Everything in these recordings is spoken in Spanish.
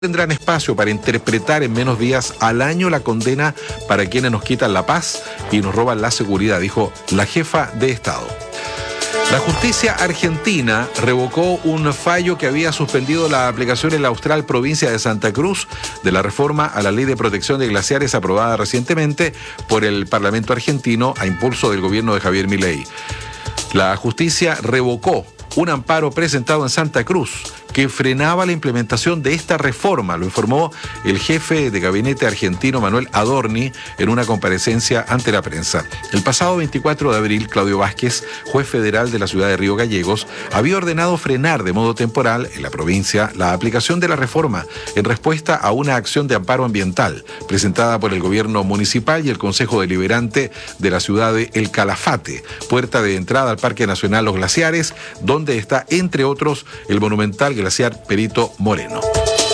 tendrán espacio para interpretar en menos días al año la condena para quienes nos quitan la paz y nos roban la seguridad, dijo la jefa de Estado. La justicia argentina revocó un fallo que había suspendido la aplicación en la austral provincia de Santa Cruz de la reforma a la ley de protección de glaciares aprobada recientemente por el Parlamento argentino a impulso del gobierno de Javier Milei. La justicia revocó un amparo presentado en Santa Cruz que frenaba la implementación de esta reforma, lo informó el jefe de gabinete argentino Manuel Adorni en una comparecencia ante la prensa. El pasado 24 de abril, Claudio Vázquez, juez federal de la ciudad de Río Gallegos, había ordenado frenar de modo temporal en la provincia la aplicación de la reforma en respuesta a una acción de amparo ambiental presentada por el gobierno municipal y el Consejo Deliberante de la ciudad de El Calafate, puerta de entrada al Parque Nacional Los Glaciares, donde está, entre otros, el monumental glaciar Perito Moreno.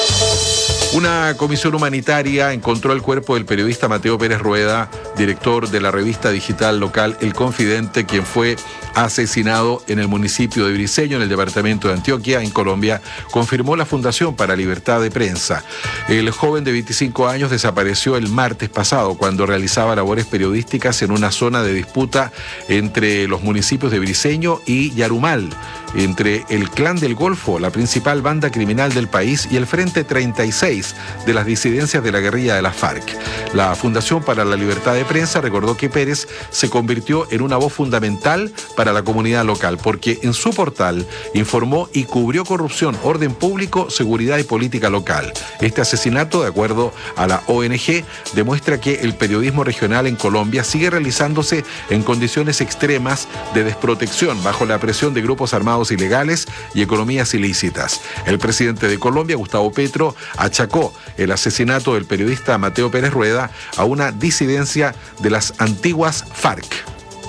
Una comisión humanitaria encontró el cuerpo del periodista Mateo Pérez Rueda, director de la revista digital local El Confidente, quien fue asesinado en el municipio de Briceño, en el departamento de Antioquia, en Colombia, confirmó la Fundación para Libertad de Prensa. El joven de 25 años desapareció el martes pasado cuando realizaba labores periodísticas en una zona de disputa entre los municipios de Briceño y Yarumal, entre el Clan del Golfo, la principal banda criminal del país, y el Frente 36 de las disidencias de la guerrilla de las FARC. La Fundación para la Libertad de Prensa recordó que Pérez se convirtió en una voz fundamental para la comunidad local, porque en su portal informó y cubrió corrupción, orden público, seguridad y política local. Este asesinato, de acuerdo a la ONG, demuestra que el periodismo regional en Colombia sigue realizándose en condiciones extremas de desprotección, bajo la presión de grupos armados ilegales y economías ilícitas. El presidente de Colombia, Gustavo Petro, achacó el asesinato del periodista Mateo Pérez Rueda a una disidencia de las antiguas FARC.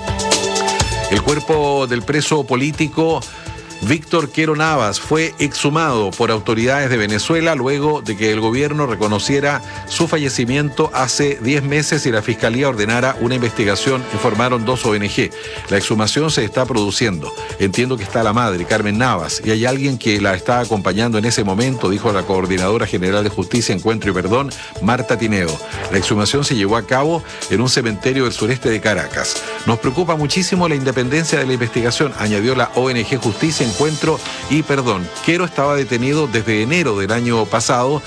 El cuerpo del preso político Víctor Quero Navas fue exhumado por autoridades de Venezuela luego de que el gobierno reconociera su fallecimiento hace 10 meses y la Fiscalía ordenara una investigación, informaron dos ONG. La exhumación se está produciendo. Entiendo que está la madre, Carmen Navas, y hay alguien que la está acompañando en ese momento, dijo la Coordinadora General de Justicia, Encuentro y Perdón, Marta Tineo. La exhumación se llevó a cabo en un cementerio del sureste de Caracas. Nos preocupa muchísimo la independencia de la investigación, añadió la ONG Justicia, Encuentro y Perdón. Quero estaba detenido desde enero del año pasado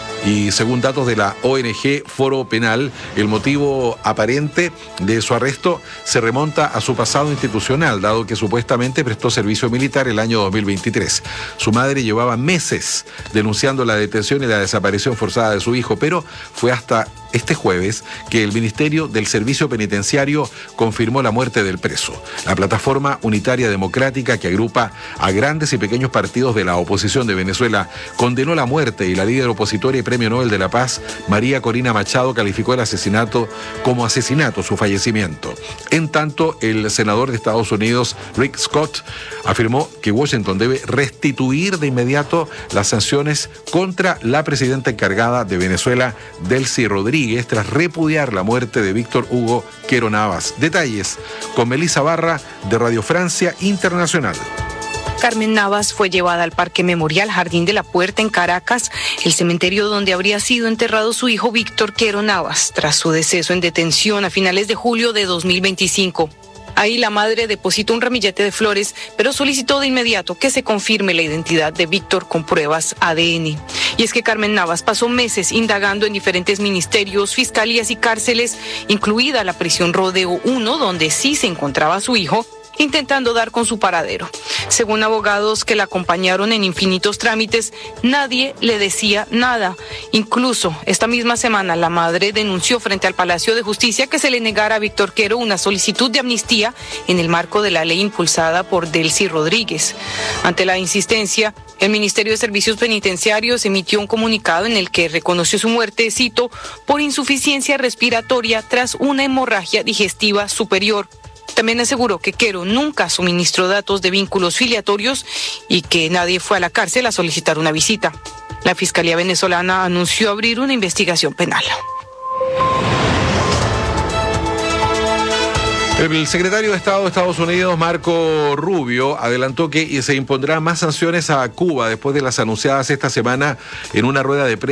y según datos de la ONG Foro Penal, el motivo aparente de su arresto se remonta a su pasado institucional, dado que supuestamente prestó servicio militar el año 2023. Su madre llevaba meses denunciando la detención y la desaparición forzada de su hijo, pero fue hasta este jueves que el Ministerio del Servicio Penitenciario confirmó la muerte del preso. La Plataforma Unitaria Democrática, que agrupa a grandes y pequeños partidos de la oposición de Venezuela, condenó la muerte y la líder opositora y Premio Nobel de la Paz, María Corina Machado, calificó el asesinato como asesinato, su fallecimiento. En tanto, el senador de Estados Unidos, Rick Scott, afirmó que Washington debe restituir de inmediato las sanciones contra la presidenta encargada de Venezuela, Delcy Rodríguez, tras repudiar la muerte de Víctor Hugo Quero Navas. Detalles con Melissa Barra de Radio Francia Internacional. Carmen Navas fue llevada al Parque Memorial Jardín de la Puerta en Caracas, el cementerio donde habría sido enterrado su hijo Víctor Quero Navas, tras su deceso en detención a finales de julio de 2025. Ahí la madre depositó un ramillete de flores, pero solicitó de inmediato que se confirme la identidad de Víctor con pruebas ADN. Y es que Carmen Navas pasó meses indagando en diferentes ministerios, fiscalías y cárceles, incluida la prisión Rodeo 1, donde sí se encontraba su hijo, intentando dar con su paradero. Según abogados que la acompañaron en infinitos trámites, nadie le decía nada. Incluso esta misma semana la madre denunció frente al Palacio de Justicia que se le negara a Víctor Quero una solicitud de amnistía en el marco de la ley impulsada por Delcy Rodríguez. Ante la insistencia, el Ministerio de Servicios Penitenciarios emitió un comunicado en el que reconoció su muerte, cito, por insuficiencia respiratoria tras una hemorragia digestiva superior. También aseguró que Quero nunca suministró datos de vínculos filiatorios y que nadie fue a la cárcel a solicitar una visita. La Fiscalía venezolana anunció abrir una investigación penal. El secretario de Estado de Estados Unidos, Marco Rubio, adelantó que se impondrán más sanciones a Cuba después de las anunciadas esta semana en una rueda de prensa.